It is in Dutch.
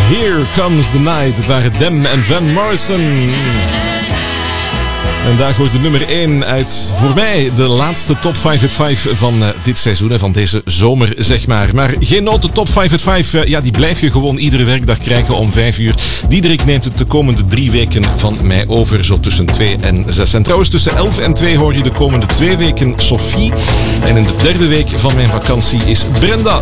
Here Comes the Night. Het waren Dem en Van Morrison. En daarvoor de nummer 1 uit, voor mij, de laatste Top 5 at 5 van dit seizoen, van deze zomer, zeg maar. Maar geen noten Top 5 at 5, die blijf je gewoon iedere werkdag krijgen om 5 uur. Diederik neemt het de komende 3 weken van mij over, zo tussen 2 en 6. En trouwens, tussen 11 en 2 hoor je de komende 2 weken Sophie. En in de 3e week van mijn vakantie is Brenda